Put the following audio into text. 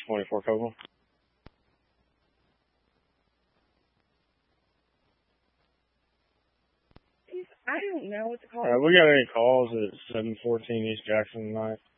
24 Coval. I don't know what to call We got any calls at 714 East Jackson tonight?